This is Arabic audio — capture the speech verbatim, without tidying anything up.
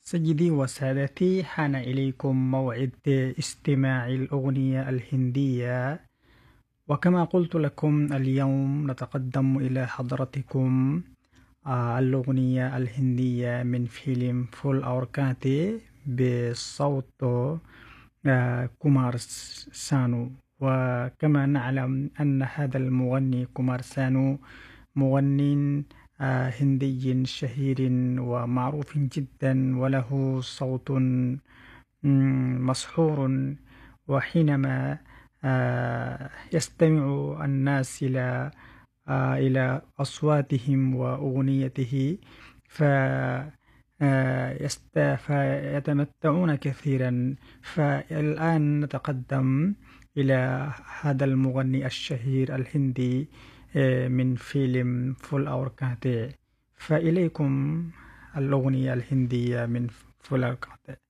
سيدي وسادتي، حان إليكم موعد استماع الأغنية الهندية. وكما قلت لكم اليوم نتقدم إلى حضرتكم آه، الأغنية الهندية من فيلم فول أور كانتي بصوت آه، كومار سانو. وكما نعلم أن هذا المغني كومار سانو مغني آه، هندي شهير ومعروف جدا، وله صوت مم، مسحور. وحينما آه، يستمع الناس إلى آه، إلى أصواتهم وأغنيته ف آه، يست... فيتمتعون كثيرا. فالآن نتقدم إلى هذا المغني الشهير الهندي آه، من فيلم فول أور كهتي. فإليكم الأغنية الهندية من فول أور كهتي.